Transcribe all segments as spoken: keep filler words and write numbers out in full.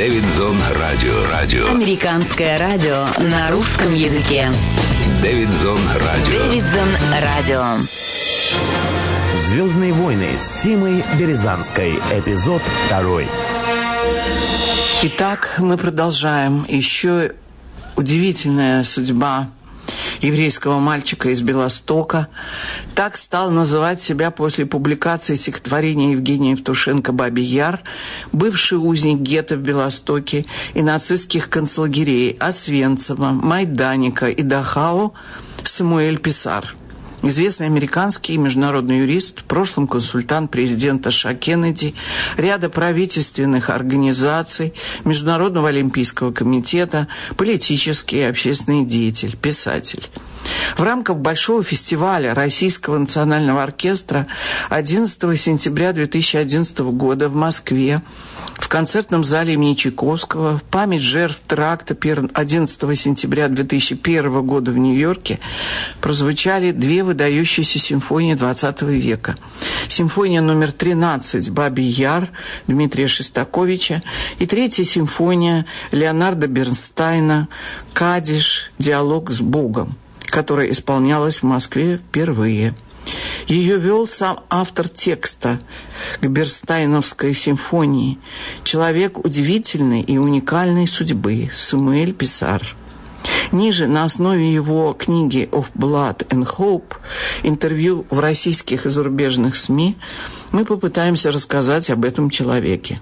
Дэвидзон Радио. Радио. Американское радио на русском языке. Дэвидзон Радио. Дэвидзон Радио. «Звездные войны» с Симой Березанской. Эпизод второй. Итак, мы продолжаем. Еще удивительная судьба еврейского мальчика из Белостока. Так стал называть себя после публикации стихотворения Евгения Евтушенко «Бабий Яр» бывший узник гетто в Белостоке и нацистских концлагерей Освенцима, Майданика и Дахау Самуэль Писар. Известный американский и международный юрист, в прошлом консультант президента США Кеннеди, ряда правительственных организаций, Международного олимпийского комитета, политический и общественный деятель, писатель. В рамках Большого фестиваля Российского национального оркестра одиннадцатого сентября две тысячи одиннадцатого года в Москве в концертном зале имени Чайковского в память жертв теракта одиннадцатого сентября две тысячи первого года в Нью-Йорке прозвучали две выдающиеся симфонии двадцатого века. Симфония номер тринадцать «Бабий Яр» Дмитрия Шостаковича и третья симфония Леонарда Бернстайна «Кадиш. Диалог с Богом», которая исполнялась в Москве впервые. Ее вел сам автор текста к Бернстайновской симфонии, человек удивительной и уникальной судьбы Самуэль Писар. Ниже, на основе его книги «Of Blood and Hope», интервью в российских и зарубежных СМИ, мы попытаемся рассказать об этом человеке.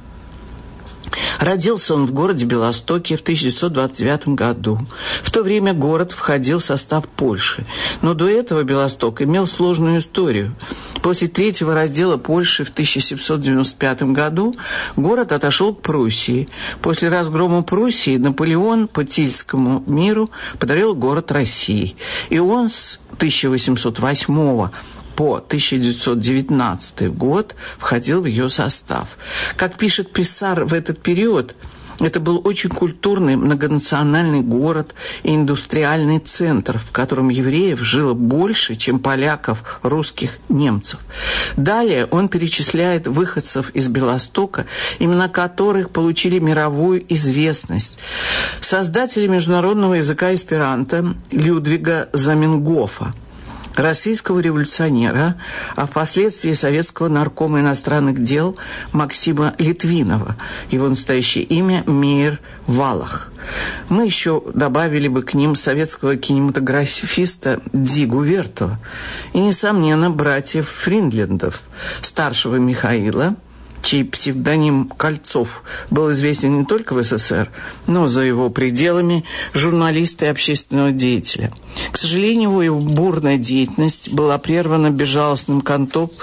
Родился он в городе Белостоке в тысяча девятьсот двадцать девятом году. В то время город входил в состав Польши. Но до этого Белосток имел сложную историю. После третьего раздела Польши в тысяча семьсот девяносто пятом году город отошел к Пруссии. После разгрома Пруссии Наполеон по Тильскому миру подарил город России. И он с тысяча восемьсот восьмого по тысяча девятьсот девятнадцатый год входил в ее состав. Как пишет Писар, в этот период это был очень культурный многонациональный город и индустриальный центр, в котором евреев жило больше, чем поляков, русских, немцев. Далее он перечисляет выходцев из Белостока, имена которых получили мировую известность. Создатели международного языка эсперанто Людвига Заменгофа, российского революционера, а впоследствии советского наркома иностранных дел Максима Литвинова. Его настоящее имя Мейер Валах. Мы еще добавили бы к ним советского кинематографиста Дигу Вертова и, несомненно, братьев Фриндлендов, старшего Михаила, чей псевдоним Кольцов был известен не только в СССР, но за его пределами, журналиста и общественного деятеля. К сожалению, его бурная деятельность была прервана безжалостным контоп,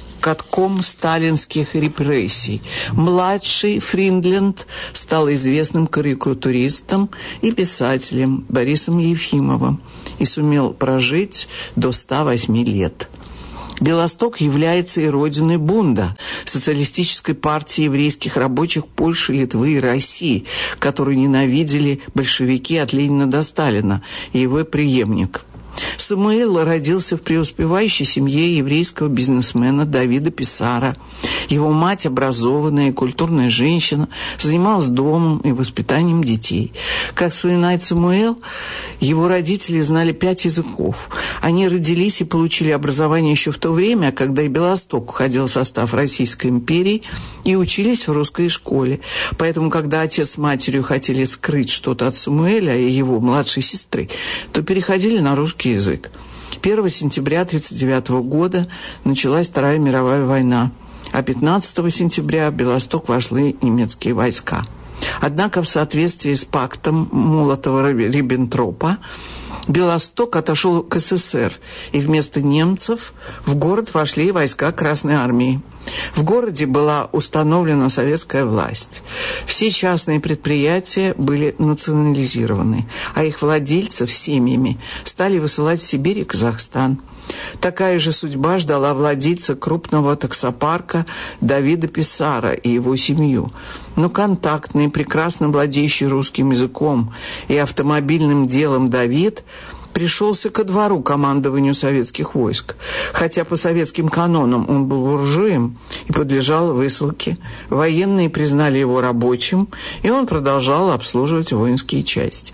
катком сталинских репрессий. Младший Фриндленд стал известным карикатуристом и писателем Борисом Ефимовым и сумел прожить до ста восьми лет. Белосток является и родиной Бунда, социалистической партии еврейских рабочих Польши, Литвы и России, которую ненавидели большевики от Ленина до Сталина и его преемник. Самуэль родился в преуспевающей семье еврейского бизнесмена Давида Писара. Его мать, образованная и культурная женщина, занималась домом и воспитанием детей. Как вспоминает Самуэль, его родители знали пять языков. Они родились и получили образование еще в то время, когда и Белосток входил в состав Российской империи, и учились в русской школе. Поэтому, когда отец с матерью хотели скрыть что-то от Самуэля и его младшей сестры, то переходили на русский язык. первого сентября тысяча девятьсот тридцать девятого года началась Вторая мировая война, а пятнадцатого сентября в Белосток вошли немецкие войска. Однако в соответствии с пактом Молотова-Риббентропа Белосток отошел к СССР, и вместо немцев в город вошли войска Красной армии. В городе была установлена советская власть. Все частные предприятия были национализированы, а их владельцев семьями стали высылать в Сибирь и Казахстан. Такая же судьба ждала владельца крупного таксопарка Давида Писара и его семью. Но контактный, прекрасно владеющий русским языком и автомобильным делом Давид пришелся ко двору командованию советских войск. Хотя по советским канонам он был буржуем и подлежал высылке, военные признали его рабочим, и он продолжал обслуживать воинские части.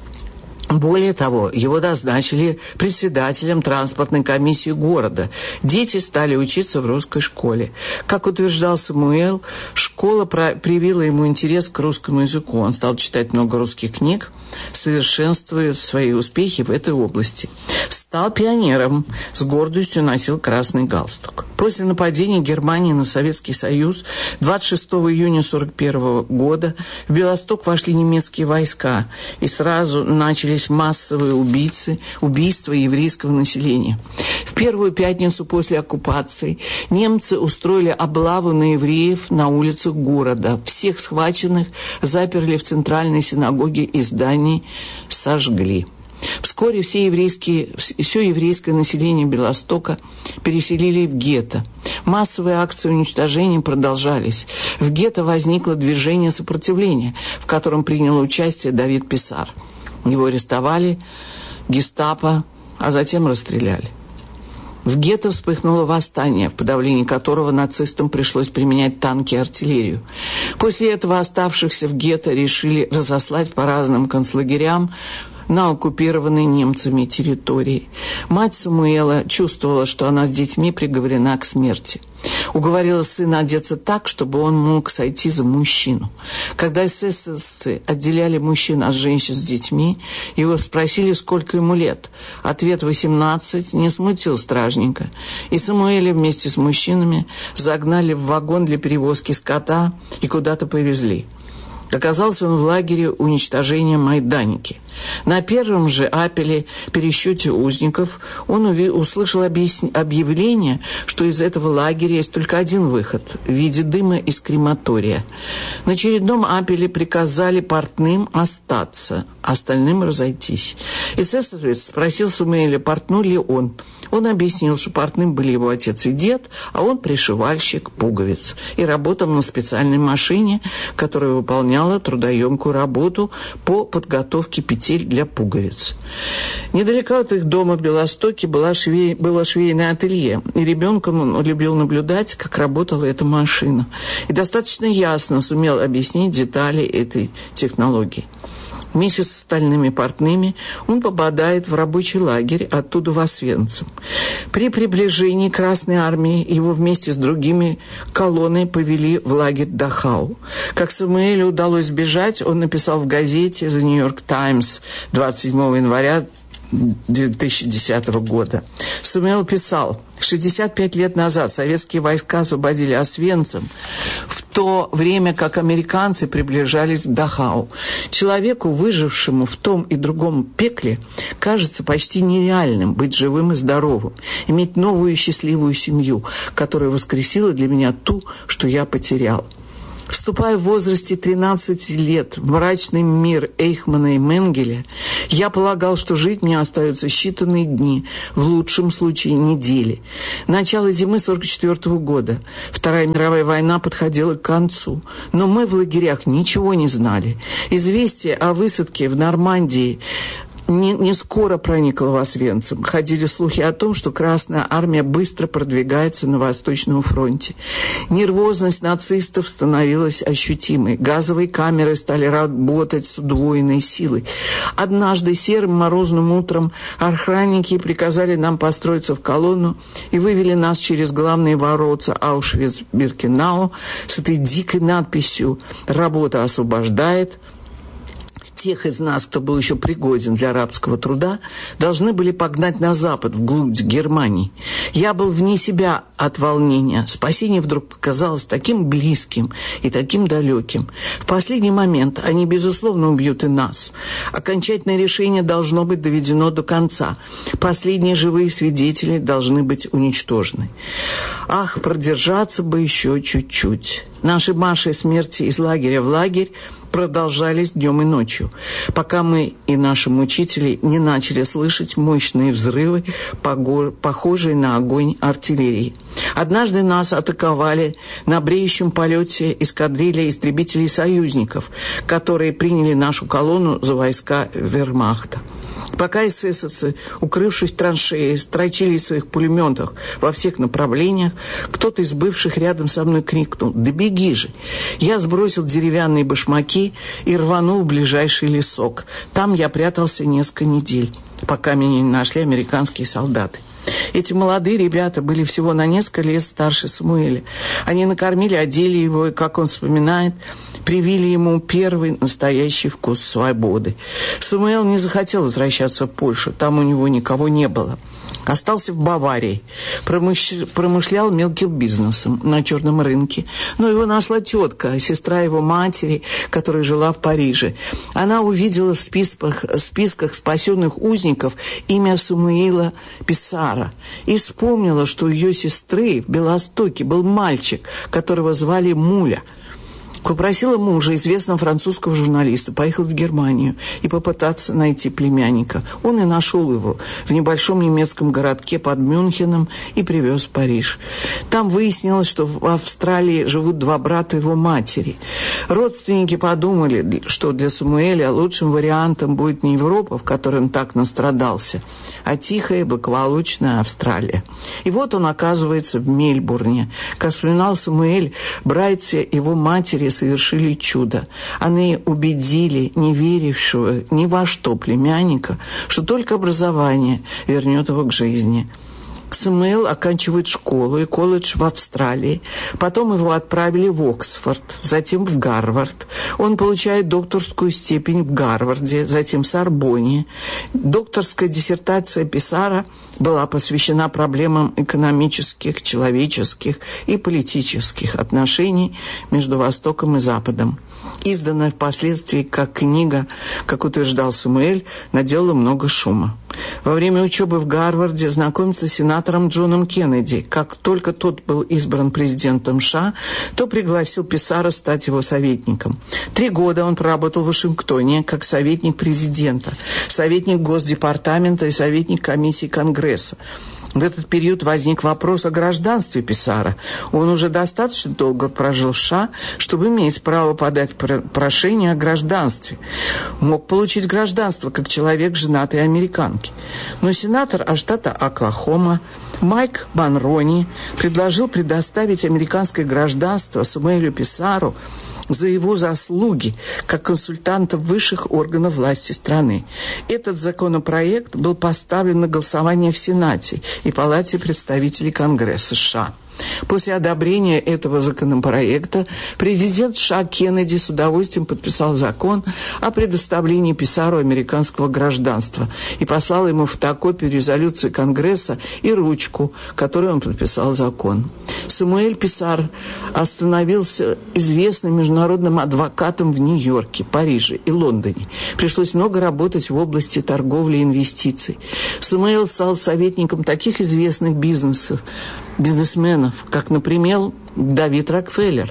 Более того, его назначили председателем транспортной комиссии города. Дети стали учиться в русской школе. Как утверждал Самуэл, школа привила ему интерес к русскому языку. Он стал читать много русских книг, совершенствуя свои успехи в этой области. Стал пионером, с гордостью носил красный галстук. После нападения Германии на Советский Союз двадцать шестого июня сорок первого года в Белосток вошли немецкие войска, и сразу начались массовые убийцы, убийства еврейского населения. В первую пятницу после оккупации немцы устроили облаву на евреев на улицах города. Всех схваченных заперли в центральной синагоге и здании сожгли. Вскоре все, еврейские, все еврейское население Белостока переселили в гетто. Массовые акции уничтожения продолжались. В гетто возникло движение сопротивления, в котором принял участие Давид Писар. Его арестовали, гестапо, а затем расстреляли. В гетто вспыхнуло восстание, в подавлении которого нацистам пришлось применять танки и артиллерию. После этого оставшихся в гетто решили разослать по разным концлагерям на оккупированной немцами территории. Мать Самуэла чувствовала, что она с детьми приговорена к смерти. Уговорила сына одеться так, чтобы он мог сойти за мужчину. Когда эсэсовцы отделяли мужчин от женщин с детьми, его спросили, сколько ему лет. Ответ восемнадцать не смутил стражника. И Самуэля вместе с мужчинами загнали в вагон для перевозки скота и куда-то повезли. Оказался он в лагере уничтожения Майданики. На первом же апеле пересчете узников он услышал объясни... объявление, что из этого лагеря есть только один выход в виде дыма из крематория. На очередном апеле приказали портным остаться, остальным разойтись. Эсэсовец спросил Самуэля, портной ли он. Он объяснил, что портным были его отец и дед, а он пришивальщик пуговиц и работал на специальной машине, которая выполняла трудоемкую работу по подготовке петель для пуговиц. Недалеко от их дома в Белостоке была швей... было швейное ателье, и ребенком он любил наблюдать, как работала эта машина, и достаточно ясно сумел объяснить детали этой технологии. Вместе с остальными портными он попадает в рабочий лагерь, оттуда в Освенцим. При приближении Красной Армии его вместе с другими колонной повели в лагерь Дахау. Как Самуэлю удалось сбежать, он написал в газете «The New York Times» двадцать седьмого января две тысячи десятого года. Самуэл писал: шестьдесят пять лет назад советские войска освободили Освенцим, в то время как американцы приближались к Дахау. Человеку, выжившему в том и другом пекле, кажется почти нереальным быть живым и здоровым, иметь новую и счастливую семью, которая воскресила для меня ту, что я потерял. Вступая в возрасте тринадцати лет в мрачный мир Эйхмана и Менгеля, я полагал, что жить мне остаются считанные дни, в лучшем случае недели. Начало зимы сорок четвёртого года. Вторая мировая война подходила к концу, но мы в лагерях ничего не знали. Известие о высадке в Нормандии Не, не скоро проникла в Освенцим. Ходили слухи о том, что Красная Армия быстро продвигается на Восточном фронте. Нервозность нацистов становилась ощутимой. Газовые камеры стали работать с удвоенной силой. Однажды серым морозным утром охранники приказали нам построиться в колонну и вывели нас через главные ворота Аушвиц-Биркенау с этой дикой надписью «Работа освобождает». Тех из нас, кто был еще пригоден для рабского труда, должны были погнать на запад, вглубь Германии. Я был вне себя от волнения. Спасение вдруг показалось таким близким и таким далеким. В последний момент они, безусловно, убьют и нас. Окончательное решение должно быть доведено до конца. Последние живые свидетели должны быть уничтожены. Ах, продержаться бы еще чуть-чуть. Наши марши смерти из лагеря в лагерь продолжались днем и ночью, пока мы и наши мучители не начали слышать мощные взрывы, похожие на огонь артиллерии. Однажды нас атаковали на бреющем полете эскадрилья истребителей союзников, которые приняли нашу колонну за войска вермахта. Пока эсэсовцы, укрывшись в траншеи, строчили из своих пулеметов во всех направлениях, кто-то из бывших рядом со мной крикнул: «Да беги же!» Я сбросил деревянные башмаки и рванул в ближайший лесок. Там я прятался несколько недель, пока меня не нашли американские солдаты. Эти молодые ребята были всего на несколько лет старше Самуэля. Они накормили, одели его, и, как он вспоминает, привили ему первый настоящий вкус свободы. Самуэл не захотел возвращаться в Польшу, там у него никого не было. Остался в Баварии, промыш... промышлял мелким бизнесом на черном рынке. Но его нашла тетка, сестра его матери, которая жила в Париже. Она увидела в списках, в списках спасенных узников имя Самуила Писара и вспомнила, что у ее сестры в Белостоке был мальчик, которого звали Муля. Попросила мужа, известного французского журналиста, поехать в Германию и попытаться найти племянника. Он и нашел его в небольшом немецком городке под Мюнхеном и привез в Париж. Там выяснилось, что в Австралии живут два брата его матери. Родственники подумали, что для Самуэля лучшим вариантом будет не Европа, в которой он так настрадался, а тихая, благополучная Австралия. И вот он оказывается в Мельбурне. Как вспоминал Самуэль, братья его матери совершили чудо. Они убедили не верившего ни во что племянника, что только образование вернет его к жизни. Самуэл оканчивает школу и колледж в Австралии. Потом его отправили в Оксфорд, затем в Гарвард. Он получает докторскую степень в Гарварде, затем в Сорбонне. Докторская диссертация Писара была посвящена проблемам экономических, человеческих и политических отношений между Востоком и Западом. Изданная впоследствии как книга, как утверждал Самуэль, наделала много шума. Во время учебы в Гарварде знакомится с сенатором Джоном Кеннеди. Как только тот был избран президентом США, то пригласил Писара стать его советником. Три года он проработал в Вашингтоне как советник президента, советник Госдепартамента и советник комиссии Конгресса. В этот период возник вопрос о гражданстве Писара. Он уже достаточно долго прожил в США, чтобы иметь право подать прошение о гражданстве. Мог получить гражданство как человек женатой американки. Но сенатор от штата Оклахома Майк Банрони предложил предоставить американское гражданство Самуэлю Писару за его заслуги как консультанта высших органов власти страны. Этот законопроект был поставлен на голосование в Сенате и Палате представителей Конгресса США. После одобрения этого законопроекта президент США Кеннеди с удовольствием подписал закон о предоставлении Писару американского гражданства и послал ему фотокопию резолюции Конгресса и ручку, которой он подписал закон. Самуэль Писар становился известным международным адвокатом в Нью-Йорке, Париже и Лондоне. Пришлось много работать в области торговли и инвестиций. Самуэль стал советником таких известных бизнесов, бизнесменов, как, например, Давид Рокфеллер.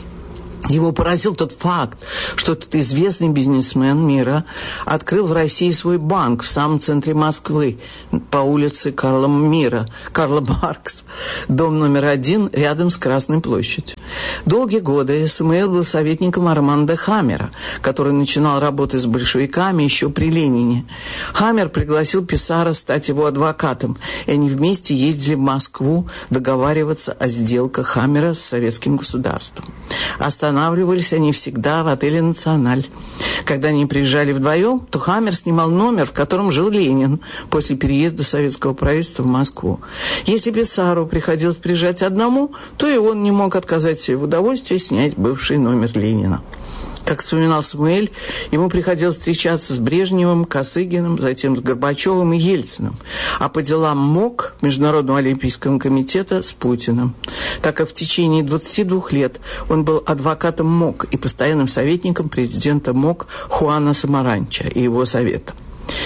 Его поразил тот факт, что этот известный бизнесмен мира открыл в России свой банк в самом центре Москвы, по улице Карла Мира, Карла Маркс, дом номер один, рядом с Красной площадью. Долгие годы Самуэль был советником Армандо Хаммера, который начинал работать с большевиками еще при Ленине. Хаммер пригласил Писара стать его адвокатом, и они вместе ездили в Москву договариваться о сделках Хаммера с советским государством. Останавливались они всегда в отеле «Националь». Когда они приезжали вдвоем, то Хаммер снимал номер, в котором жил Ленин после переезда советского правительства в Москву. Если Писару приходилось приезжать одному, то и он не мог отказать себе в удовольствии снять бывший номер Ленина. Как вспоминал Самуэль, ему приходилось встречаться с Брежневым, Косыгиным, затем с Горбачевым и Ельциным, а по делам МОК, Международного олимпийского комитета, с Путиным, так как в течение двадцати двух лет он был адвокатом МОК и постоянным советником президента МОК Хуана Самаранча и его совета.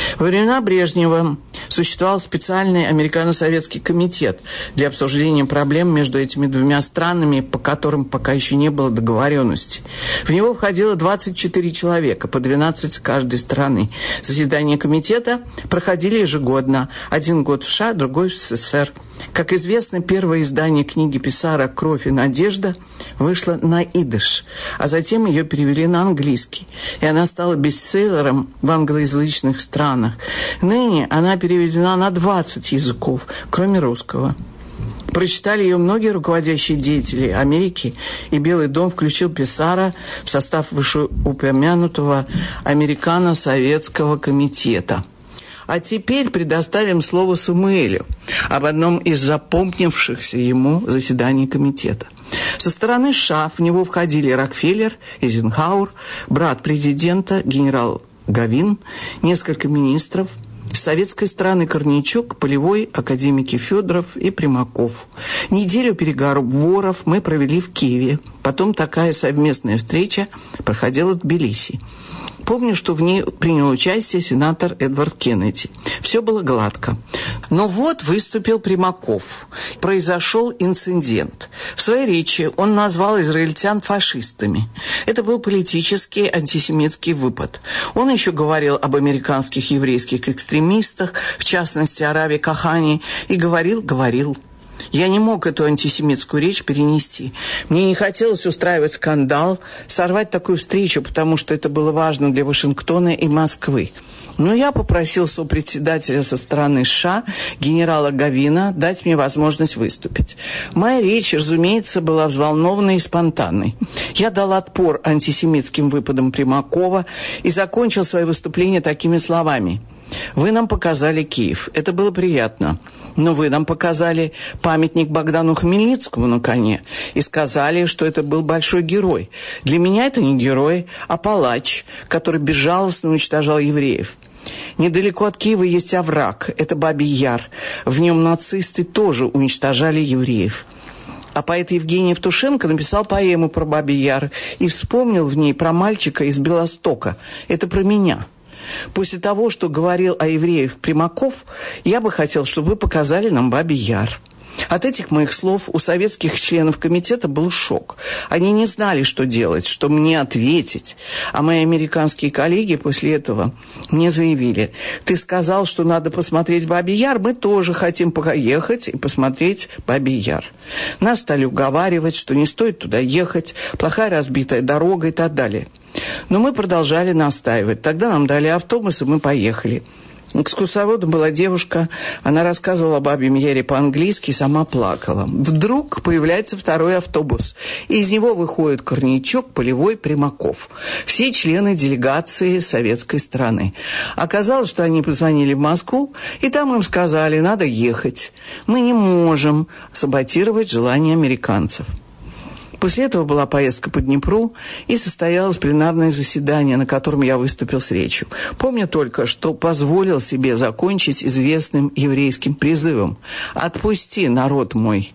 Во времена Брежнева существовал специальный американо-советский комитет для обсуждения проблем между этими двумя странами, по которым пока еще не было договоренности. В него входило двадцать четыре человека, по двенадцать с каждой стороны. Заседания комитета проходили ежегодно. Один год в США, другой в СССР. Как известно, первое издание книги Писара «Кровь и надежда» вышло на идиш, а затем ее перевели на английский, и она стала бестселлером в англоязычных странах. Ныне она переведена на двадцать языков, кроме русского. Прочитали ее многие руководящие деятели Америки, и Белый дом включил Писара в состав вышеупомянутого Американо-советского комитета. А теперь предоставим слово Самуэлю об одном из запомнившихся ему заседаний комитета. Со стороны США в него входили Рокфеллер, Эйзенхауэр, брат президента, генерал Гавин, несколько министров. С советской стороны Корнейчук, Полевой, академики Федоров и Примаков. Неделю переговоров мы провели в Киеве. Потом такая совместная встреча проходила в Тбилиси. Помню, что в ней принял участие сенатор Эдвард Кеннеди. Все было гладко. Но вот выступил Примаков. Произошел инцидент. В своей речи он назвал израильтян фашистами. Это был политический антисемитский выпад. Он еще говорил об американских еврейских экстремистах, в частности, о Раве Кахане, и говорил, говорил. Я не мог эту антисемитскую речь перенести. Мне не хотелось устраивать скандал, сорвать такую встречу, потому что это было важно для Вашингтона и Москвы. Но я попросил сопредседателя со стороны США, генерала Гавина, дать мне возможность выступить. Моя речь, разумеется, была взволнованной и спонтанной. Я дал отпор антисемитским выпадам Примакова и закончил свое выступление такими словами. «Вы нам показали Киев. Это было приятно. Но вы нам показали памятник Богдану Хмельницкому на коне и сказали, что это был большой герой. Для меня это не герой, а палач, который безжалостно уничтожал евреев. Недалеко от Киева есть овраг, это Бабий Яр. В нем нацисты тоже уничтожали евреев». А поэт Евгений Евтушенко написал поэму про Бабий Яр и вспомнил в ней про мальчика из Белостока. Это про меня. После того, что говорил о евреях Примаков, я бы хотел, чтобы вы показали нам Бабий Яр. От этих моих слов у советских членов комитета был шок. Они не знали, что делать, что мне ответить. А мои американские коллеги после этого мне заявили: «Ты сказал, что надо посмотреть Бабий Яр, мы тоже хотим поехать и посмотреть Бабий Яр». Нас стали уговаривать, что не стоит туда ехать, плохая разбитая дорога и так далее. Но мы продолжали настаивать. Тогда нам дали автобус, и мы поехали. Экскурсоводом была девушка, она рассказывала о Бабьем Яре по-английски и сама плакала. Вдруг появляется второй автобус, и из него выходит Корнейчук, Полевой, Примаков. Все члены делегации советской страны. Оказалось, что они позвонили в Москву, и там им сказали: надо ехать. Мы не можем саботировать желания американцев. После этого была поездка по Днепру, и состоялось пленарное заседание, на котором я выступил с речью. Помню только, что позволил себе закончить известным еврейским призывом: «Отпусти, народ мой».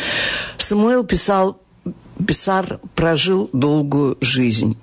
Самуэль писал, Писар прожил долгую жизнь,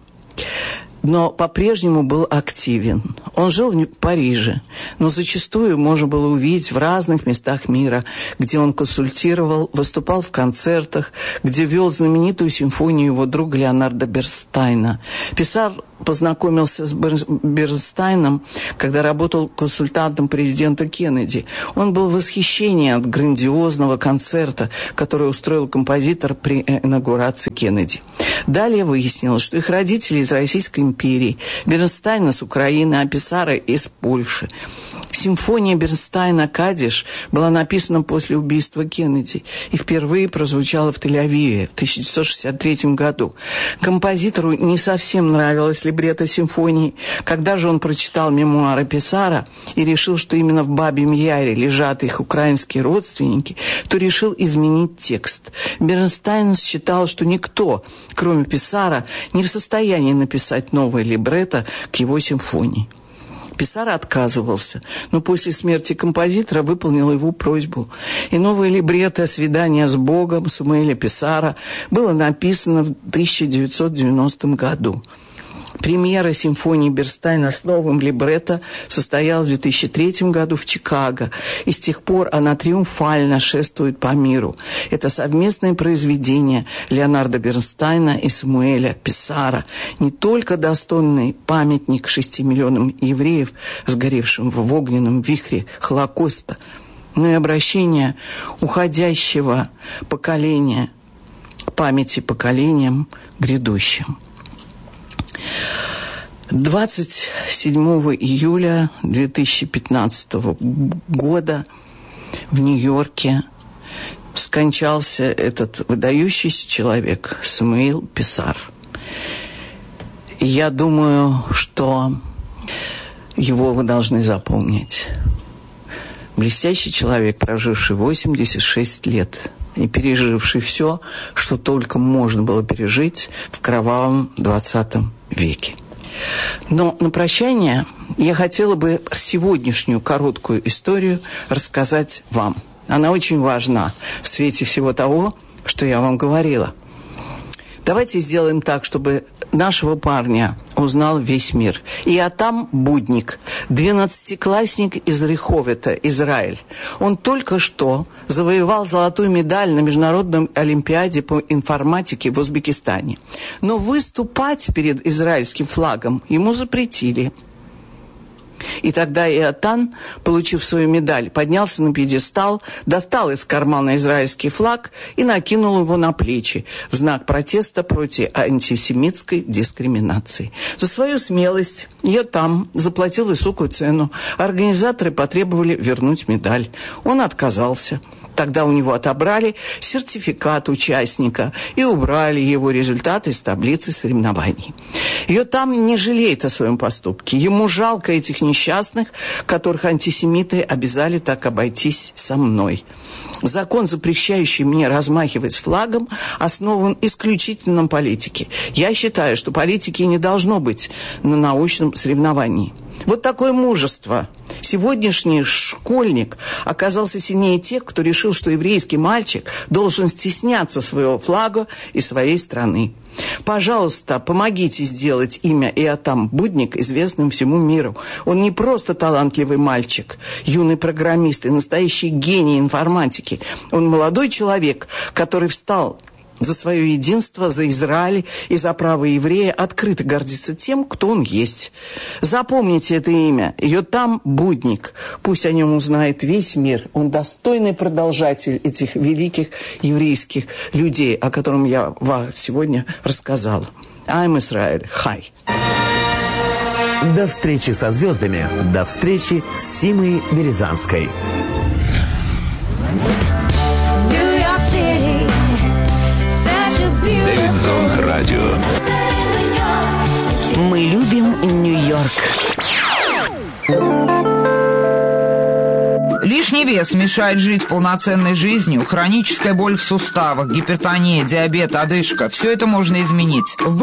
но по-прежнему был активен. Он жил в Париже, но зачастую можно было увидеть в разных местах мира, где он консультировал, выступал в концертах, где вел знаменитую симфонию его друга Леонардо Бернстайна. Писар познакомился с Бернстайном, когда работал консультантом президента Кеннеди. Он был в восхищении от грандиозного концерта, который устроил композитор при инаугурации Кеннеди. Далее выяснилось, что их родители из Российской империи, Бернстайна с Украины, а Писара из Польши. Симфония Бернстайна «Кадиш» была написана после убийства Кеннеди и впервые прозвучала в Тель-Авиве в тысяча девятьсот шестьдесят третьем году. Композитору не совсем нравилось либретто симфонии. Когда же он прочитал мемуары Писара и решил, что именно в Бабьем Яре лежат их украинские родственники, то решил изменить текст. Бернстайн считал, что никто, кроме Писара, не в состоянии написать новое либретто к его симфонии. Писар отказывался, но после смерти композитора выполнил его просьбу. И новое либретто «Свидание с Богом» Самуэля Писара было написано в тысяча девятьсот девяностом году. Премьера симфонии Бернстайна с новым либретто состоялась в две тысячи третьем году в Чикаго, и с тех пор она триумфально шествует по миру. Это совместное произведение Леонардо Бернстайна и Самуэля Писара, не только достойный памятник шести миллионам евреев, сгоревшим в огненном вихре Холокоста, но и обращение уходящего поколения к памяти поколениям грядущим. двадцать седьмого июля две тысячи пятнадцатого года в Нью-Йорке скончался этот выдающийся человек Самуэль Писар. Я думаю, что его вы должны запомнить. Блестящий человек, проживший восемьдесят шесть лет и переживший все, что только можно было пережить в кровавом двадцатом веке. Но на прощание я хотела бы сегодняшнюю короткую историю рассказать вам. Она очень важна в свете всего того, что я вам говорила. Давайте сделаем так, чтобы нашего парня узнал весь мир. Иотам Будник, двенадцатиклассник из Реховета, Израиль. Он только что завоевал золотую медаль на Международной олимпиаде по информатике в Узбекистане. Но выступать перед израильским флагом ему запретили. И тогда Иотам, получив свою медаль, поднялся на пьедестал, достал из кармана израильский флаг и накинул его на плечи в знак протеста против антисемитской дискриминации. За свою смелость Иотам заплатил высокую цену. Организаторы потребовали вернуть медаль. Он отказался. Тогда у него отобрали сертификат участника и убрали его результаты из таблицы соревнований. Иотам не жалеет о своем поступке. Ему жалко этих несчастных, которых антисемиты обязали так обойтись со мной. Закон, запрещающий мне размахивать флагом, основан исключительно на политике. Я считаю, что политики не должно быть на научном соревновании. Вот такое мужество. Сегодняшний школьник оказался сильнее тех, кто решил, что еврейский мальчик должен стесняться своего флага и своей страны. Пожалуйста, помогите сделать имя Иотам Будник известным всему миру. Он не просто талантливый мальчик, юный программист и настоящий гений информатики. Он молодой человек, который встал за свое единство, за Израиль и за право еврея открыто гордится тем, кто он есть. Запомните это имя. Иотам Будник. Пусть о нем узнает весь мир. Он достойный продолжатель этих великих еврейских людей, о котором я вам сегодня рассказала. I'm Israel. Хай. До встречи со звездами. До встречи с Симой Березанской. Дэвидсон Радио. Мы любим Нью-Йорк. Лишний вес мешает жить полноценной жизнью, хроническая боль в суставах, гипертония, диабет, одышка – все это можно изменить.